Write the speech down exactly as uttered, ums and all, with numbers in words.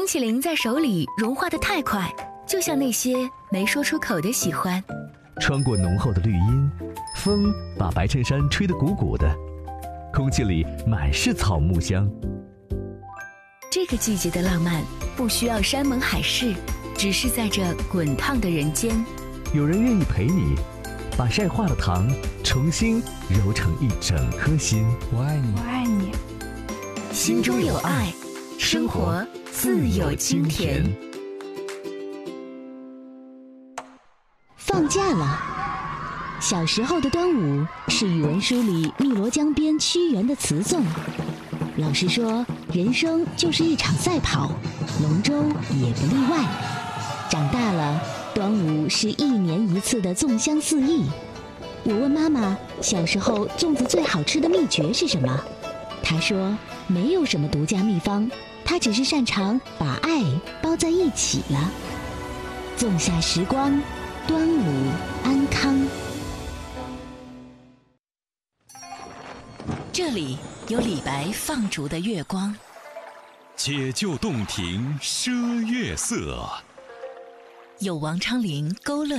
冰淇淋在手里融化得太快，就像那些没说出口的喜欢。 穿过浓厚的绿荫，风把白衬衫吹得鼓鼓的，空气里满是草木香。 这个季节的浪漫不需要山盟海誓，只是在这滚烫的人间， 有人愿意陪你，把晒化的糖重新揉成一整颗心。 我爱你， 我爱你。 心中有爱，生活自有清甜。 放假了，小时候的端午是语文书里汨罗江边屈原的词颂。老师说，人生就是一场赛跑，龙舟也不例外。长大了，端午是一年一次的粽香四溢。我问妈妈，小时候粽子最好吃的秘诀是什么？她说，没有什么独家秘方，她只是擅长把爱包在一起了。粽下时光，端午安康。 这里有李白放逐的月光， 解救洞庭赊月色， 有王昌龄勾勒